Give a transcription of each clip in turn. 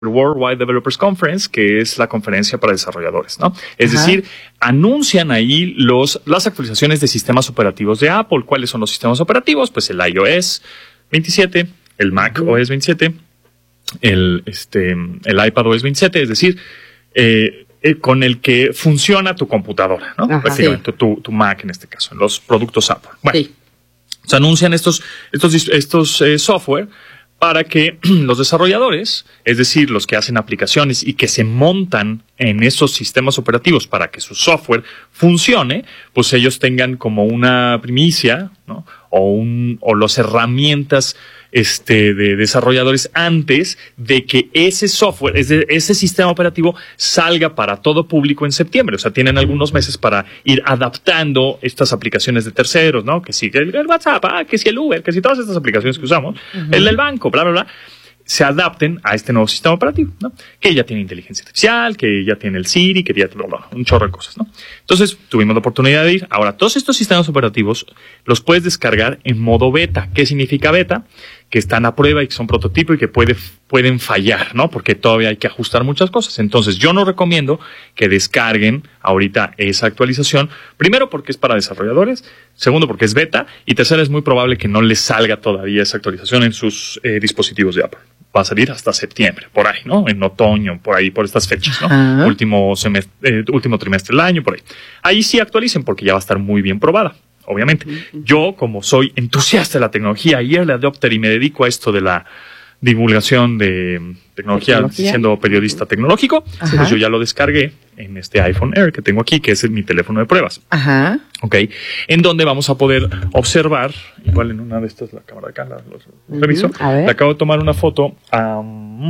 Worldwide Developers Conference, que es la conferencia para desarrolladores, ¿no? Es decir, anuncian ahí las actualizaciones de sistemas operativos de Apple. ¿Cuáles son los sistemas operativos? Pues el iOS 27, el Mac OS 27, el iPadOS 27, es decir, con el que funciona tu computadora, ¿no? Prácticamente tu Mac en este caso, en los productos Apple. Bueno, se anuncian estos software para que los desarrolladores, es decir, los que hacen aplicaciones y que se montan en esos sistemas operativos para que su software funcione, pues ellos tengan como una primicia, ¿no? O las herramientas de desarrolladores antes de que ese software, ese sistema operativo salga para todo público en septiembre. O sea, tienen algunos meses para ir adaptando estas aplicaciones de terceros, ¿no? Que si el WhatsApp, que si el Uber, que si todas estas aplicaciones que usamos, el del banco, bla, bla, bla, se adapten a este nuevo sistema operativo, ¿no? Que ya tiene inteligencia artificial, que ya tiene el Siri, que ya tiene un chorro de cosas, ¿no? Entonces, tuvimos la oportunidad de ir. Ahora, todos estos sistemas operativos los puedes descargar en modo beta. ¿Qué significa beta? Que están a prueba y que son prototipo y que pueden fallar, ¿no? Porque todavía hay que ajustar muchas cosas. Entonces, yo no recomiendo que descarguen ahorita esa actualización. Primero, porque es para desarrolladores. Segundo, porque es beta. Y tercero, es muy probable que no les salga todavía esa actualización en sus dispositivos de Apple. Va a salir hasta septiembre, por ahí, ¿no? En otoño, por ahí, por estas fechas, ¿no? Último trimestre del año, por ahí. Ahí sí actualicen porque ya va a estar muy bien probada. Obviamente. Yo, como soy entusiasta de la tecnología y early adopter y me dedico a esto de la divulgación de tecnología siendo periodista tecnológico, pues yo ya lo descargué en este iPhone Air que tengo aquí, que es mi teléfono de pruebas. Ok. En donde vamos a poder observar, igual en una de estas, la cámara de acá, los reviso. Le acabo de tomar una foto a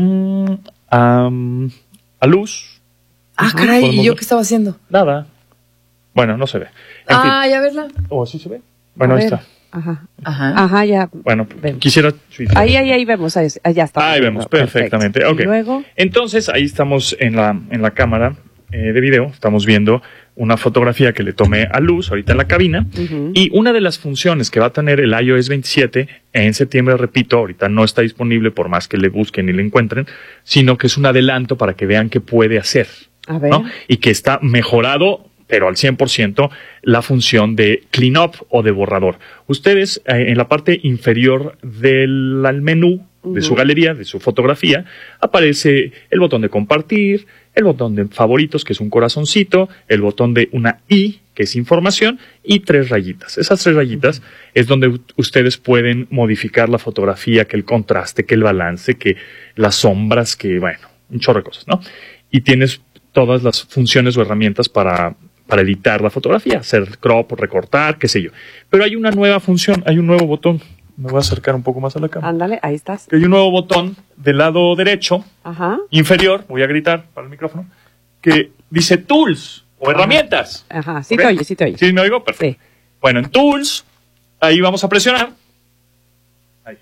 Luz. Caray, ¿y yo qué estaba haciendo? Nada. Bueno, no se ve. Ya verla. ¿Sí se ve? Bueno, ahí está. Ya. Bueno, vemos. Quisiera... Ahí vemos, ya está. Ahí vemos, perfectamente. Okay. ¿Y luego? Entonces, ahí estamos en la cámara de video, estamos viendo una fotografía que le tomé a Luz ahorita en la cabina, y una de las funciones que va a tener el iOS 27 en septiembre, repito, ahorita no está disponible por más que le busquen y le encuentren, sino que es un adelanto para que vean qué puede hacer, ¿no? Y que está mejorado, pero al 100%, la función de cleanup o de borrador. Ustedes, en la parte inferior del menú de su galería, de su fotografía, aparece el botón de compartir, el botón de favoritos, que es un corazoncito, el botón de una I, que es información, y 3 rayitas. Esas 3 rayitas es donde ustedes pueden modificar la fotografía, que el contraste, que el balance, que las sombras, que, bueno, un chorro de cosas, ¿no? Y tienes todas las funciones o herramientas para editar la fotografía, hacer crop, recortar, qué sé yo. Pero hay una nueva función, hay un nuevo botón. Me voy a acercar un poco más a la cámara. Ándale, ahí estás. Hay un nuevo botón del lado derecho, inferior, voy a gritar para el micrófono, que dice Tools o herramientas. Sí te oye, sí te oye. ¿Sí me oigo? Perfecto. Sí. Bueno, en Tools, ahí vamos a presionar. Ahí.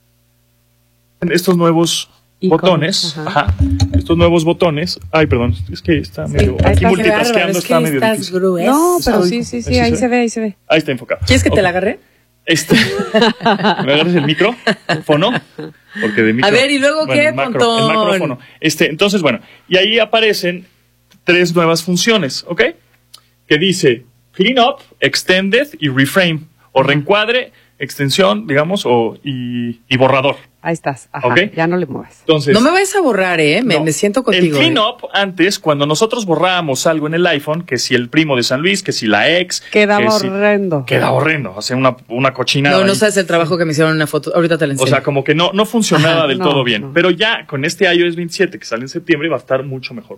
Estos nuevos botones, estos nuevos botones. Ay, perdón, es que está medio... Aquí multitaskeando está medio difícil. No, pero sí, ahí se ve, Ahí está enfocado. ¿Quieres que te la agarre? ¿Me agarras el micrófono? Porque de micro, a ver, ¿y luego qué, Pontón? El macrófono. Entonces, bueno, y ahí aparecen 3 nuevas funciones, ¿ok? Que dice Clean Up, Extended y Reframe. O reencuadre, extensión, digamos, y borrador. Ahí estás, ¿Okay? Ya no le muevas. Entonces, no me vayas a borrar, me siento contigo. El clean up, antes, cuando nosotros borrábamos algo en el iPhone, que si el primo de San Luis, que si la ex... Quedaba horrendo. O sea, una cochinada. No sabes el trabajo que me hicieron en una foto. Ahorita te la enseño. O sea, como que no funcionaba del todo bien. Pero ya con este iOS 27 que sale en septiembre va a estar mucho mejor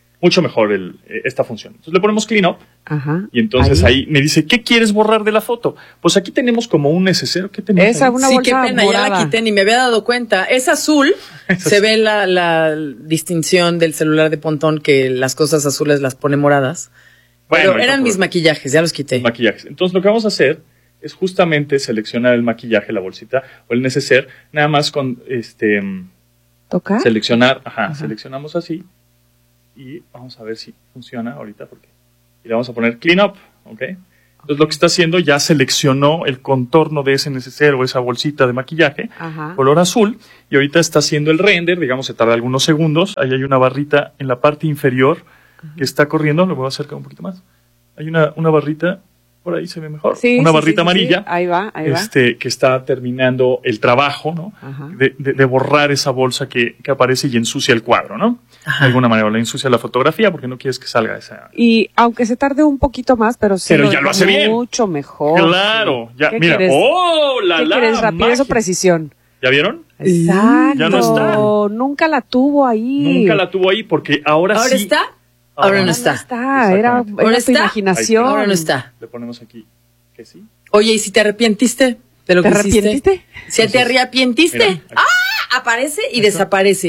esta función. Entonces le ponemos clean up y entonces ahí me dice, ¿qué quieres borrar de la foto? Pues aquí tenemos como un neceser. ¿Qué tenemos? Esa, una sí, bolsa qué pena, morada. Ya la quité, ni me había dado cuenta. Es azul. Se ve la distinción del celular de Pontón, que las cosas azules las pone moradas. Bueno, pero eran mis maquillajes, ya los quité. Maquillajes. Entonces lo que vamos a hacer es justamente seleccionar el maquillaje, la bolsita o el neceser, nada más con ¿tocar? Seleccionar, seleccionamos así. Y vamos a ver si funciona ahorita, porque y le vamos a poner clean up, ¿ok? Entonces lo que está haciendo, ya seleccionó el contorno de ese neceser o esa bolsita de maquillaje, color azul, y ahorita está haciendo el render, digamos, se tarda algunos segundos. Ahí hay una barrita en la parte inferior que está corriendo, lo voy a acercar un poquito más. Hay una barrita, por ahí se ve mejor, una barrita amarilla, ahí va. que está terminando el trabajo, ¿no? De borrar esa bolsa que aparece y ensucia el cuadro, ¿no? De alguna manera, le ensucia la fotografía porque no quieres que salga esa. Y aunque se tarde un poquito más, pero sí. Pero ya lo hace bien. Mucho mejor. Claro, ya, mira, ¿Qué quieres, rapidez o precisión? ¿Ya vieron? Exacto. Ya no está. Nunca la tuvo ahí porque ahora sí. ¿Está? Ahora no está. Era tu imaginación. Ahora no está. Le ponemos aquí que sí. Oye, ¿y si te arrepentiste de lo que hiciste? ¿Te arrepentiste? Entonces, ¿te arrepentiste? Mira, aparece y desaparece.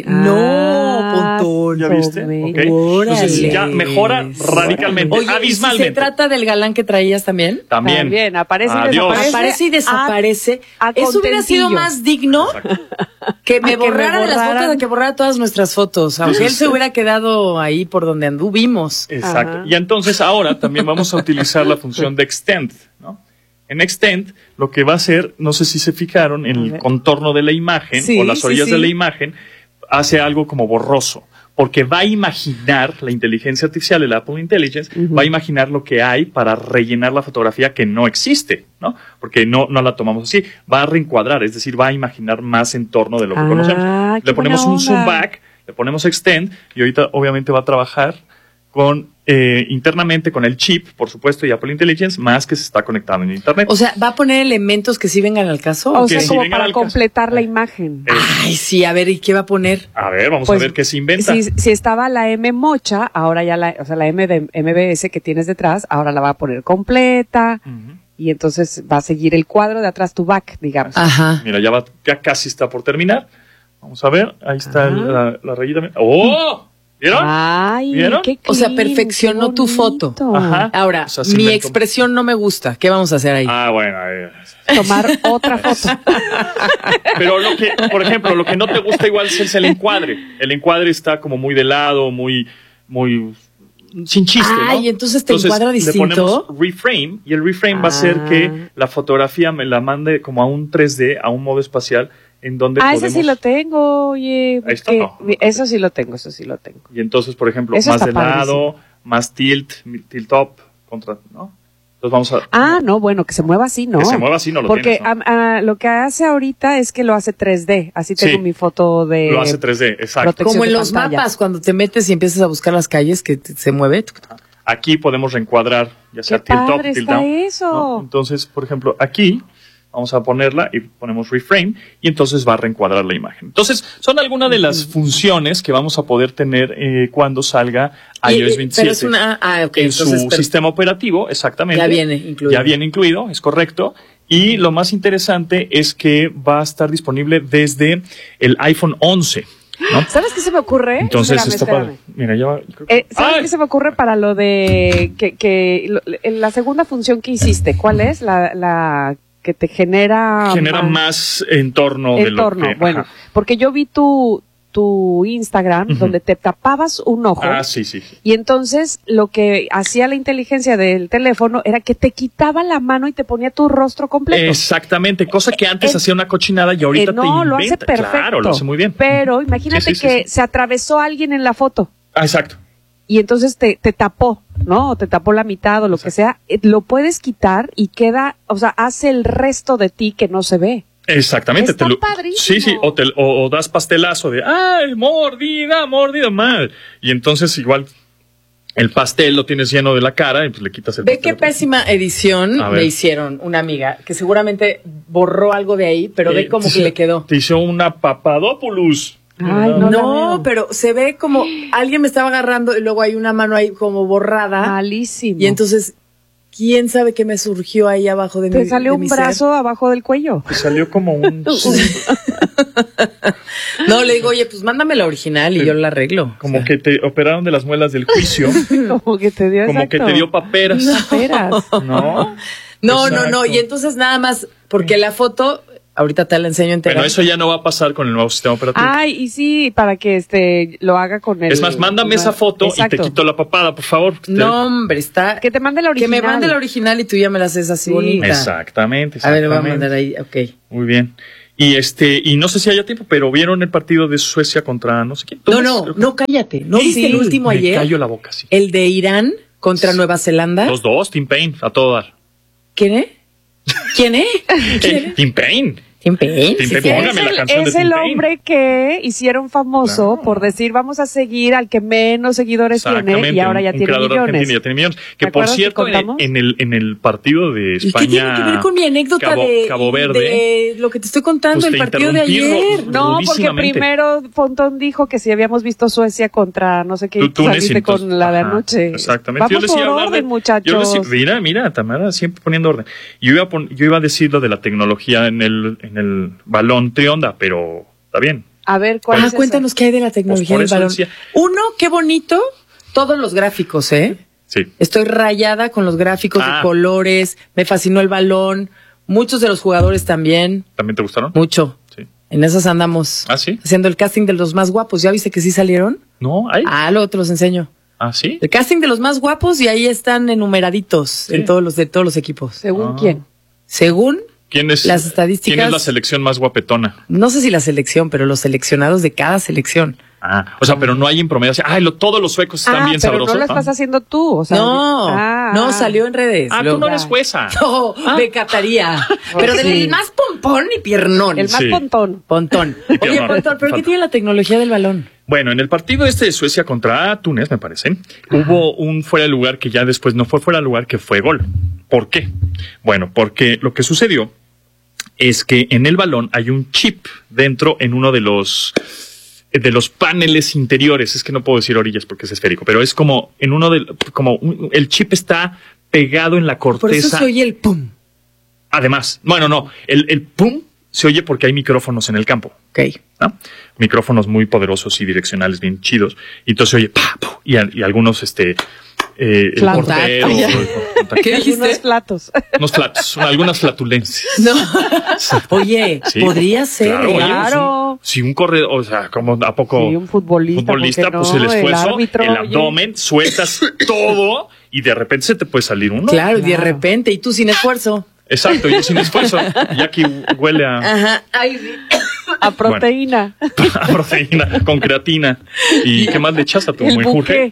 No, Pontón. ¿Ya viste? Okay. Entonces ya mejora radicalmente, Oye, abismalmente. ¿y se trata del galán que traías también? También. Aparece y desaparece. Aparece y desaparece. Eso hubiera sido más digno que me borrara de las fotos, de que borrara todas nuestras fotos. Aunque él se hubiera quedado ahí por donde anduvimos. Exacto. Y entonces ahora también vamos a utilizar la función de extend, ¿no? En Extend, lo que va a hacer, no sé si se fijaron, en el contorno de la imagen o las orillas de la imagen, hace algo como borroso, porque va a imaginar, la inteligencia artificial, el Apple Intelligence, va a imaginar lo que hay para rellenar la fotografía que no existe, ¿no? Porque no la tomamos así, va a reencuadrar, es decir, va a imaginar más en torno de lo que conocemos. Le ponemos un zoom back, le ponemos Extend, y ahorita obviamente va a trabajar con internamente con el chip, por supuesto, y Apple Intelligence, más que se está conectando en Internet. O sea, ¿va a poner elementos que sí vengan al caso? O sea, como para completar la imagen. Ay, sí, a ver, ¿y qué va a poner? A ver, vamos a ver qué se inventa. Si estaba la M mocha, ahora ya la M de MBS que tienes detrás, ahora la va a poner completa. Y entonces va a seguir el cuadro de atrás, tu back, digamos. Mira, ya casi está por terminar. Vamos a ver, ahí está la rayita. ¡Oh! ¿Vieron? Ay, ¿Vieron? Qué clean, o sea, perfeccionó tu foto. Ahora, o sea, mi expresión no me gusta. ¿Qué vamos a hacer ahí? Bueno. Tomar otra foto. Pero por ejemplo, lo que no te gusta igual es el encuadre. El encuadre está como muy de lado, muy sin chiste, ¿no? Y entonces encuadra distinto. Le ponemos reframe, y el reframe va a hacer que la fotografía me la mande como a un 3D, a un modo espacial, en donde podemos... ese sí lo tengo, oye. Esto no. Eso sí lo tengo. Y entonces, por ejemplo, eso más de lado, más tilt up, ¿no? Entonces vamos a... no, bueno, que se mueva así, ¿no? Que se mueva así, no lo porque tienes, ¿no? Lo que hace ahorita es que lo hace 3D. Así tengo mi foto de... Lo hace 3D, exacto. Como en los mapas, cuando te metes y empiezas a buscar las calles, que se mueve. Aquí podemos reencuadrar, ya sea tilt up, tilt down. Eso. ¿No? Entonces, por ejemplo, aquí... Vamos a ponerla y ponemos reframe y entonces va a reencuadrar la imagen. Entonces, son algunas de las funciones que vamos a poder tener cuando salga iOS 27 pero es en su sistema operativo, exactamente. Ya viene incluido. Ya viene incluido, es correcto. Y lo más interesante es que va a estar disponible desde el iPhone 11. ¿No? ¿Sabes qué se me ocurre? Entonces está padre. Mira, ya va. ¿Sabes qué se me ocurre para lo de la segunda función que hiciste? ¿Cuál es? La que te genera más entorno de lo que... Bueno, porque yo vi tu Instagram donde te tapabas un ojo. Sí. Y entonces lo que hacía la inteligencia del teléfono era que te quitaba la mano y te ponía tu rostro completo. Exactamente, cosa que antes hacía una cochinada y ahorita te inventa. Lo hace perfecto. Claro, lo hace muy bien. Pero imagínate que se atravesó alguien en la foto. Exacto. Y entonces te tapó, ¿no? O te tapó la mitad o lo que sea. Lo puedes quitar y queda, o sea, hace el resto de ti que no se ve. Exactamente. Está padrísimo. Sí, o das pastelazo de, ¡ay, mordida, mal! Y entonces igual el pastel lo tienes lleno de la cara y pues le quitas el pastel. Ve qué pésima edición me hicieron una amiga, que seguramente borró algo de ahí, pero ve cómo que le quedó. Te hizo una Papadopoulos. Ay, no, pero se ve como alguien me estaba agarrando y luego hay una mano ahí como borrada. Malísimo. Y entonces, ¿quién sabe qué me surgió ahí abajo de mi ser? Te salió un brazo abajo del cuello. Te salió como un... No, le digo, oye, pues mándame la original y yo la arreglo. Como que te operaron de las muelas del juicio. Como que te dio paperas. Paperas. ¿No? No. Y entonces nada más, porque la foto Ahorita te la enseño entera. Bueno, eso ya no va a pasar con el nuevo sistema operativo. Ay, y sí, para que lo haga con el... Es más, mándame esa foto y te quito la papada, por favor. No, hombre, está... Que te mande la original. Que me mande la original y tú ya me la haces así bonita. Exactamente. A ver, le voy a mandar ahí, ok. Muy bien. Y no sé si haya tiempo, pero ¿vieron el partido de Suecia contra no sé quién? No, cállate. ¿No viste el último ayer? Me callo la boca, sí. El de Irán contra Nueva Zelanda. 2-2, Tim Payne, a todo dar. ¿Quién es? Tim Payne. Tim Payne. Póngame la canción de Es el Tim Payne. hombre que hicieron famoso por decir vamos a seguir al que menos seguidores tiene y ahora ya tiene millones. Ya tiene millones. Que por cierto, en el partido de España. ¿Qué tiene que ver con mi anécdota Cabo Verde? De lo que te estoy contando, pues el partido de ayer. No, porque primero Pontón dijo que si habíamos visto Suecia contra no sé qué, saliste con la de anoche. Exactamente. Vamos por orden, muchachos. Mira, Tamara siempre poniendo orden. Yo iba a decir lo de la tecnología en el balón trionda, pero está bien. A ver, ¿cuál es cuéntanos qué hay de la tecnología del balón. Uno, qué bonito, todos los gráficos, ¿eh? Sí. Estoy rayada con los gráficos de colores, me fascinó el balón, muchos de los jugadores también. ¿También te gustaron? Mucho. Sí. En esas andamos. ¿Ah, sí? Haciendo el casting de los más guapos. ¿Ya viste que sí salieron? No, ¿hay? Luego te los enseño. ¿Ah, sí? El casting de los más guapos y ahí están enumeraditos de todos los equipos. ¿Según quién? Según ¿Quién es, las estadísticas. ¿Quién es la selección más guapetona? No sé si la selección, pero los seleccionados de cada selección. O sea, pero no hay en promedio. Todos los suecos están bien sabrosos. No lo estás haciendo tú. O sea, no, salió en redes. Tú no eres jueza. No, me cataría. Pero del más pompón y piernón. El más pontón. Oye, Pontón, ¿pero qué tiene la tecnología del balón? Bueno, en el partido de Suecia contra Túnez, me parece, hubo un fuera de lugar que ya después no fue fuera de lugar, que fue gol. ¿Por qué? Bueno, porque lo que sucedió es que en el balón hay un chip dentro en uno de los paneles interiores. Es que no puedo decir orillas porque es esférico, pero es como en el chip está pegado en la corteza. Por eso se oye el pum. Además, el pum se oye porque hay micrófonos en el campo. Ok. ¿No? Micrófonos muy poderosos y direccionales bien chidos. Y entonces se oye y algunos el portero. ¿Qué dijiste? Unos platos. Algunas flatulencias. No. Oye, podría ser. Claro. Si un corredor, o sea, como a poco. Sí, un futbolista, pues el esfuerzo, el abdomen, sueltas todo y de repente se te puede salir uno. Claro, de repente, y tú sin esfuerzo. Exacto, yo sin esfuerzo. Ya que huele a. Ajá. A proteína. A proteína, con creatina. ¿Y qué más le echas a tu El buque.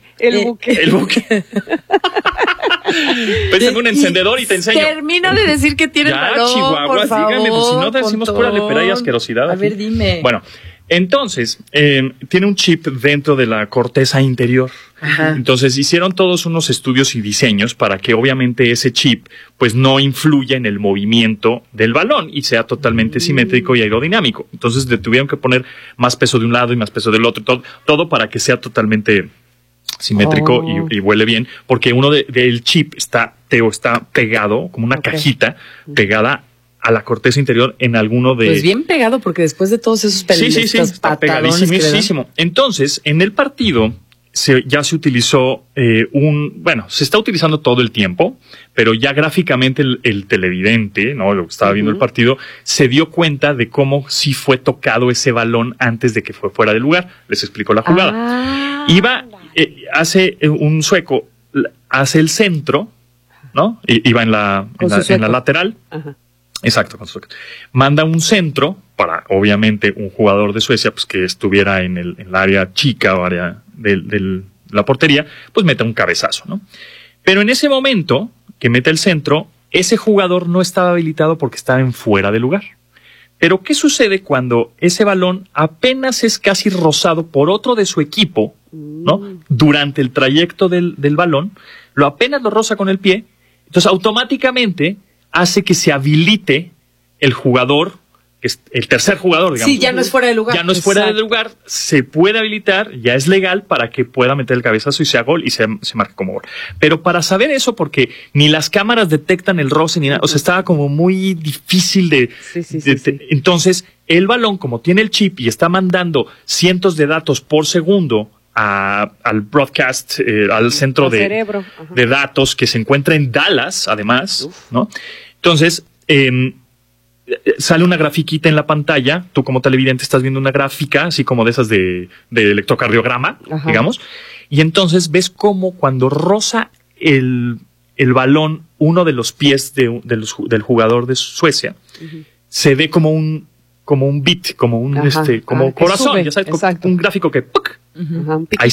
Pesa en un encendedor y te enseño. Termina de decir que tiene balón, Chihuahuas, por favor, dígame, pues si no te decimos pura lepera y asquerosidad. A ver, dime. Bueno, entonces, tiene un chip dentro de la corteza interior. Ajá. Entonces, hicieron todos unos estudios y diseños para que obviamente ese chip pues no influya en el movimiento del balón y sea totalmente simétrico y aerodinámico. Entonces, le tuvieron que poner más peso de un lado y más peso del otro, todo para que sea totalmente simétrico y huele bien, porque uno del chip está pegado como una cajita pegada a la corteza interior en alguno de... Pues bien pegado, porque después de todos esos Sí, está pegadísimo. Entonces, en el partido ya se utilizó se está utilizando todo el tiempo, pero ya gráficamente el televidente, ¿no? Lo que estaba viendo el partido, se dio cuenta de cómo sí fue tocado ese balón antes de que fue fuera de lugar. Les explico la jugada. Hace un sueco, hace el centro, ¿no? Iba en la lateral. Ajá. Exacto, manda un centro para, obviamente, un jugador de Suecia, pues que estuviera en el área chica o área de la portería, pues mete un cabezazo, ¿no? Pero en ese momento que mete el centro, ese jugador no estaba habilitado porque estaba en fuera de lugar. Pero ¿qué sucede cuando ese balón apenas es casi rozado por otro de su equipo, ¿no? Durante el trayecto del balón, apenas lo roza con el pie, entonces automáticamente hace que se habilite el jugador, que es el tercer jugador, digamos. Sí, ya no es fuera de lugar. Ya no es fuera de lugar, se puede habilitar, ya es legal para que pueda meter el cabezazo y sea gol y se marque como gol. Pero para saber eso, porque ni las cámaras detectan el roce ni nada, o sea, estaba como muy difícil de... Entonces, el balón, como tiene el chip y está mandando cientos de datos por segundo al broadcast, al centro de datos que se encuentra en Dallas, además, ¿no? Entonces, sale una grafiquita en la pantalla, tú como televidente estás viendo una gráfica, así como de esas de electrocardiograma, digamos, y entonces ves cómo cuando roza el balón uno de los pies del jugador de Suecia, se ve como un beat, como un como corazón, ya sabes, un gráfico que ¡puc! Ahí